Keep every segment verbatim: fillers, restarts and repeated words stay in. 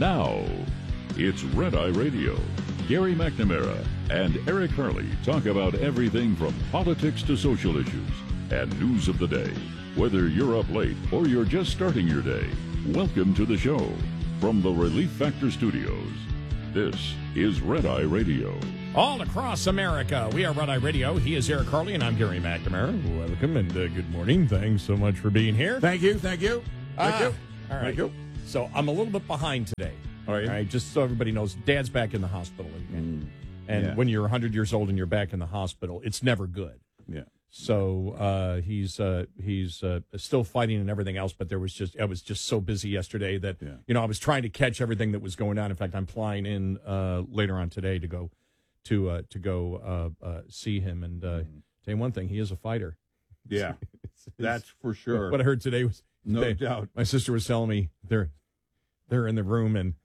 Now, it's Red Eye Radio. Gary McNamara and Eric Harley talk about everything from politics to social issues and news of the day. Whether you're up late or you're just starting your day, welcome to the show. From the Relief Factor Studios, this is Red Eye Radio. All across America, we are Red Eye Radio. He is Eric Harley, and I'm Gary McNamara. Welcome, and uh, good morning. Thanks so much for being here. Thank you, thank you, thank uh, you. All right. Thank you. So I'm a little bit behind today. All right. All right, just so everybody knows, Dad's back in the hospital again. Mm, and yeah. when you're one hundred years old and you're back in the hospital, it's never good. Yeah. So uh, he's uh, he's uh, still fighting and everything else, but there was just I was just so busy yesterday that yeah. you know I was trying to catch everything that was going on. In fact, I'm flying in uh, later on today to go to uh, to go uh, uh, see him. And uh, mm. tell you one thing, he is a fighter. Yeah, it's, it's, that's for sure. What I heard today was no they, doubt. My sister was telling me they're they're in the room and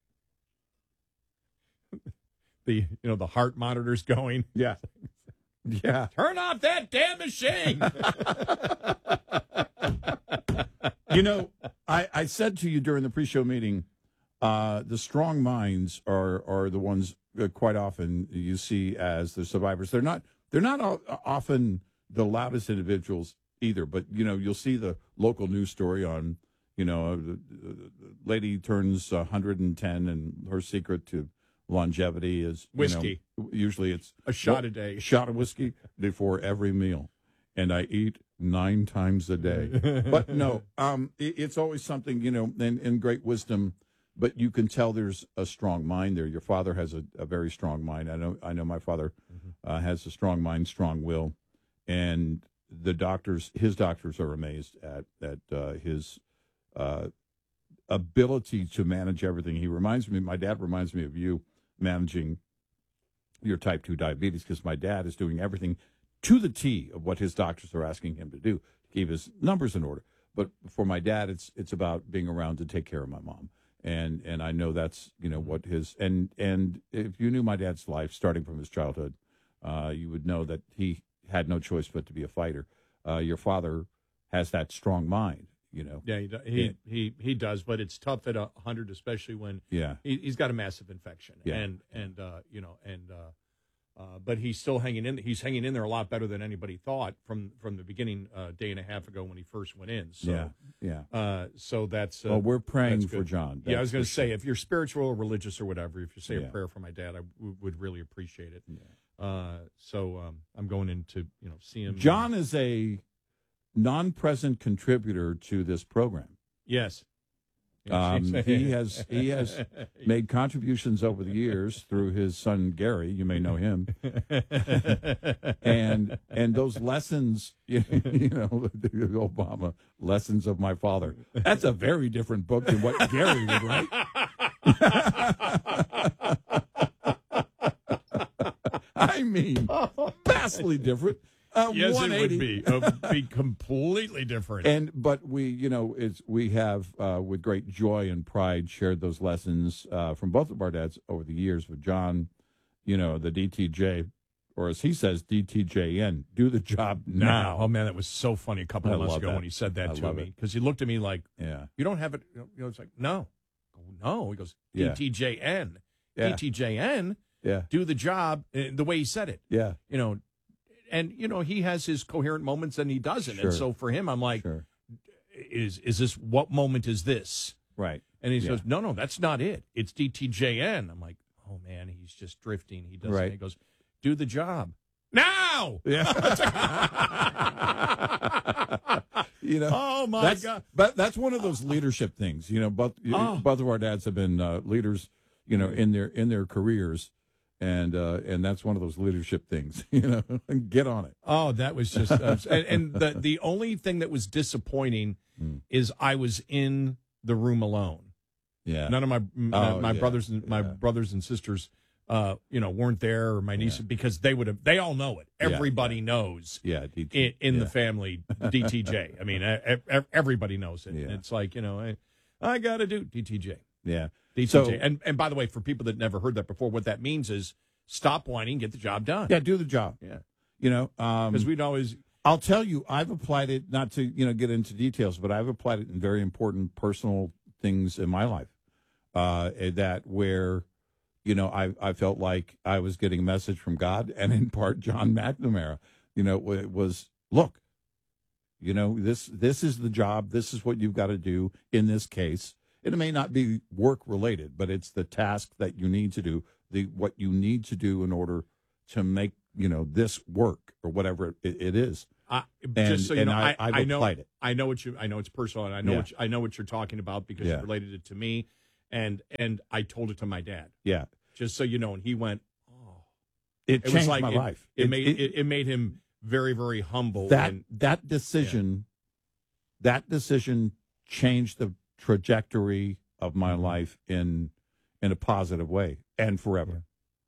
the you know the heart monitor's going. Yeah. Yeah. Turn off that damn machine. You know, I, I said to you during the pre-show meeting, uh, the strong minds are are the ones that quite often you see as the survivors. They're not they're not all, often the loudest individuals either, but you know, you'll see the local news story on, you know, the, the lady turns one hundred ten and her secret to longevity is whiskey. You know, usually it's a shot a day, a shot of whiskey before every meal, and I eat nine times a day. But no, um, it, it's always something, you know, and, and great wisdom. But you can tell there's a strong mind there. Your father has a, a very strong mind. I know. I know my father mm-hmm. uh, has a strong mind, strong will, and the doctors, his doctors, are amazed at at uh, his. Uh, ability to manage everything. He reminds me, my dad reminds me of you managing your type two diabetes, because my dad is doing everything to the T of what his doctors are asking him to do to keep his numbers in order. But for my dad, it's it's about being around to take care of my mom. And and I know that's, you know, what his, and, and if you knew my dad's life starting from his childhood, uh, you would know that he had no choice but to be a fighter. Uh, your father has that strong mind. You know, yeah, he he, he he does, but it's tough at a hundred, especially when yeah he, he's got a massive infection, yeah. and and uh, you know, and uh, uh, but he's still hanging in. He's hanging in there a lot better than anybody thought from from the beginning, uh, day and a half ago when he first went in. So, yeah, yeah. Uh, so that's uh, well, we're praying for good. John. Yeah, I was going to say, sure. if you're spiritual or religious or whatever, if you say yeah. a prayer for my dad, I w- would really appreciate it. Yeah. Uh, so um, I'm going in to you know see him. John is a non-present contributor to this program. Yes, um, he has he has made contributions over the years through his son Gary. You may know him, and and those lessons, you, you know, the Obama lessons of my father. That's a very different book than what Gary would write. I mean, vastly different. Uh, yes, it would be. It would be completely different. And but we, you know, it's we have uh, with great joy and pride shared those lessons uh, from both of our dads over the years. With John, you know, the D T J, or as he says, D T J N, do the job now. now. Oh man, that was so funny a couple of I months ago that. when he said that I to me, because he looked at me like, "Yeah, you don't have it." You know, it's like, no, no. He goes, yeah. D T J N, yeah. D T J N, yeah, do the job. The way he said it, yeah, you know. And, you know, he has his coherent moments and he doesn't. Sure. And so for him, I'm like, sure. is is this, what moment is this? Right. And he yeah. goes, no, no, that's not it. It's D T J N. I'm like, oh, man, he's just drifting. He doesn't. Right. He goes, do the job. Now! Yeah. You know, oh, my that's, God. But that's one of those leadership things. You know, both, oh. both of our dads have been uh, leaders, you know, in their in their careers. And uh, and that's one of those leadership things, you know. Get on it. Oh, that was just, uh, and, and the the only thing that was disappointing mm. is I was in the room alone. Yeah, none of my oh, my yeah. brothers and my yeah. brothers and sisters, uh, you know, weren't there, or my niece, yeah. because they would have. They all know it. Everybody yeah, yeah. knows. Yeah, D T, in, in yeah. the family, D T J. I mean, everybody knows it. Yeah. And it's like, you know, I, I got to do D T J. Yeah. D T J. So, and and by the way, for people that never heard that before, what that means is stop whining, get the job done. Yeah, do the job. Yeah. You know, because um, we'd always. I'll tell you, I've applied it, not to, you know, get into details, but I've applied it in very important personal things in my life. uh, that where, you know, I, I felt like I was getting a message from God, and in part John McNamara, you know, it was, look, you know, this this is the job, this is what you've got to do in this case. It may not be work related, but it's the task that you need to do, the what you need to do in order to make, you know, this work or whatever it, it is. Uh, and, just so you know, I, I, I, I know it. I know what you I know it's personal, and I know Yeah. what you, I know what you're talking about because Yeah. you related it to me, and and I told it to my dad. Yeah, Just so you know, and he went, oh, it, it changed was like my it, life. It, made it, it made him very very humble. that and, that decision, that decision changed the trajectory of my Mhm. life in in a positive way and forever.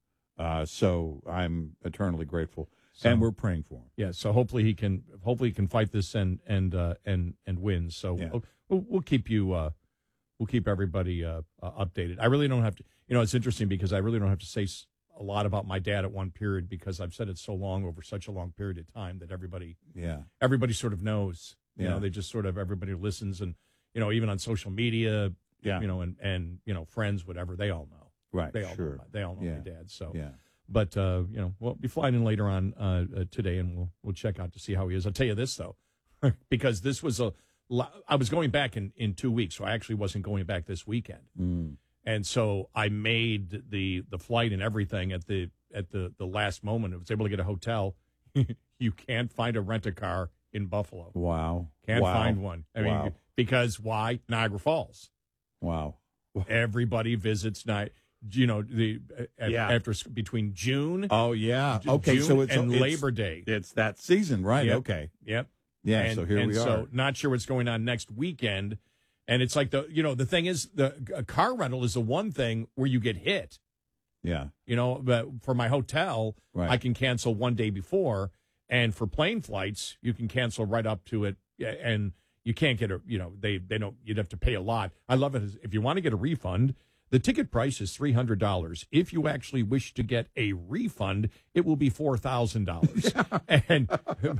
Uh, so I'm eternally grateful, So- and we're praying for him. Yeah, so hopefully he can hopefully he can fight this and and uh, and and win. So Yeah. we'll, we'll we'll keep you uh, we'll keep everybody uh, uh, updated. I really don't have to. You know, it's interesting because I really don't have to say s- a lot about my dad at one period because I've said it so long over such a long period of time that everybody Yeah, everybody sort of knows. You Yeah. know, they just sort of everybody listens and you know even on social media. yeah, You know, and and you know friends, whatever they all know. right, They all sure, know my, they all know Yeah. my dad. So yeah, but uh, you know, we'll be flying in later on uh, uh, today, and we'll we'll check out to see how he is. I'll tell you this though, because this was a, lo- I was going back in, in two weeks, so I actually wasn't going back this weekend, mm. and so I made the the flight and everything at the at the the last moment. I was able to get a hotel. You can't find a rent a car in Buffalo. Wow, Can't wow. find one. I Wow. mean, because why? Niagara Falls. wow, Everybody visits night. You know the uh, Yeah. after between June. oh yeah, okay, June so it's and it's, Labor Day. It's that season, right? Yep. Okay, Yep. yeah. And, so here and we are. So not sure what's going on next weekend. And it's like the you know the thing is the a car rental is the one thing where you get hit. yeah, You know, but for my hotel, Right. I can cancel one day before, and for plane flights, you can cancel right up to it, yeah, and you can't get a you know they they don't you'd have to pay a lot. I love it if you want to get a refund. The ticket price is three hundred dollars. If you actually wish to get a refund, it will be four thousand dollars. And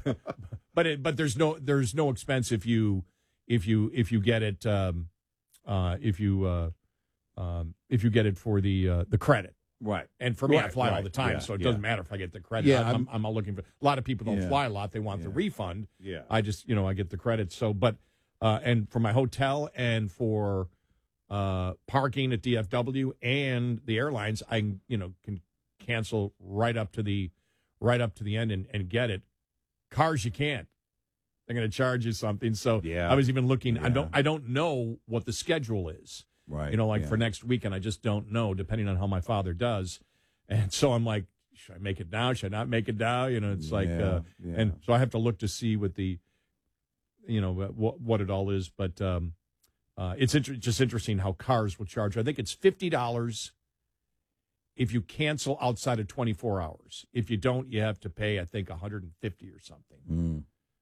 but it, but there's no there's no expense if you if you if you get it um, uh, if you uh, um, if you get it for the uh, the credit. right. And for me, I Right, fly all right. the time, Yeah, so it yeah. doesn't matter if I get the credit. Yeah, I'm, I'm, I'm- I'm not looking for. A lot of people don't Yeah. fly a lot; they want the Yeah. refund. Yeah, I just, you know, I get the credit. So, but uh, and for my hotel and for uh, parking at D F W and the airlines, I can, you know, can cancel right up to the right up to the end and, and get it. Cars, you can't. They're going to charge you something. So Yeah. I was even looking. I Yeah. don't. I don't know what the schedule is. right. You know, like yeah. for next weekend, I just don't know, depending on how my father does. And so I'm like, should I make it now? Should I not make it now? You know, it's like, Yeah, uh, yeah. and so I have to look to see what the, you know, what what it all is. But um, uh, it's inter- just interesting how cars will charge. I think it's fifty dollars if you cancel outside of twenty-four hours. If you don't, you have to pay, I think, one hundred fifty or something. Mm.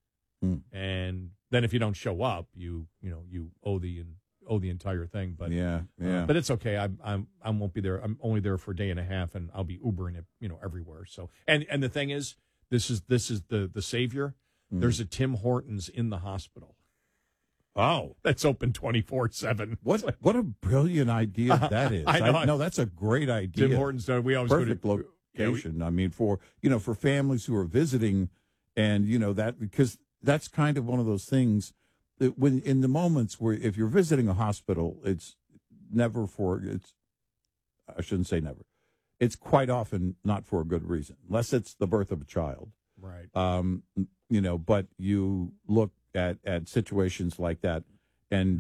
And then if you don't show up, you you know you owe the owe the entire thing. But yeah, yeah. uh, but it's okay. I'm I'm I won't be there. I'm only there for a day and a half, and I'll be Ubering it, you know, everywhere. So and and the thing is, this is this is the the savior. Mm. There's a Tim Hortons in the hospital oh, that's open twenty-four seven. what what a brilliant idea that is. I know. no, that's a great idea. Tim Hortons. No, we always Perfect go to, location. I mean, for you know, for families who are visiting, and you know that because that's kind of one of those things that when in the moments where if you're visiting a hospital, it's never for it's. I shouldn't say never. It's quite often not for a good reason, unless it's the birth of a child. Right. Um, you know, but you look at, at situations like that, and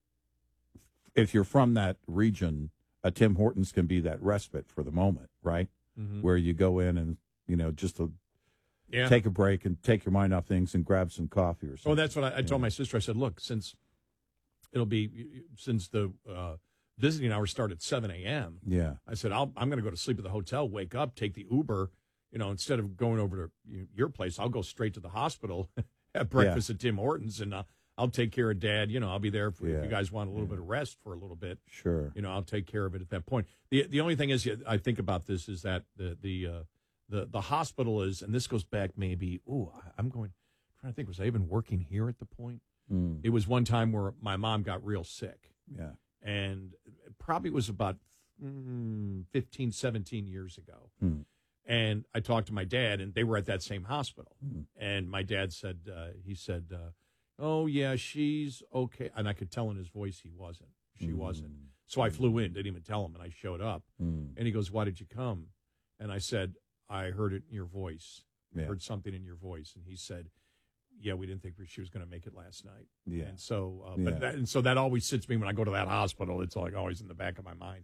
if you're from that region, a Tim Hortons can be that respite for the moment, right? Mhm. Where you go in and, you know, just to Yeah. take a break and take your mind off things and grab some coffee or something. Well, that's what I, I Yeah. told my sister. I said, look, since it'll be since the uh, visiting hours start at seven a.m. Yeah. I said, I'll, I'm going to go to sleep at the hotel, wake up, take the Uber. You know, instead of going over to you- your place, I'll go straight to the hospital, have breakfast at Tim Hortons, and uh, I'll take care of Dad. You know, I'll be there for, Yeah. if you guys want a little bit of rest for a little bit. Sure. You know, I'll take care of it at that point. the The only thing is, yeah, I think about this is that the the uh, the the hospital is, and this goes back maybe. Oh, I'm going trying to think. Was I even working here at the point? Mm. It was one time where my mom got real sick, Yeah. and probably was about mm, fifteen, seventeen years ago. Hmm. And I talked to my dad, and they were at that same hospital. Hmm. And my dad said, uh, he said, uh, oh, yeah, she's okay. And I could tell in his voice he wasn't. She Hmm. wasn't. So I flew in, didn't even tell him, and I showed up. Hmm. And he goes, why did you come? And I said, I heard it in your voice. Yeah. I heard something in your voice. And he said, yeah, we didn't think she was going to make it last night. Yeah. And so, uh, Yeah. but that, and so that always sits me when I go to that hospital. It's like always in the back of my mind.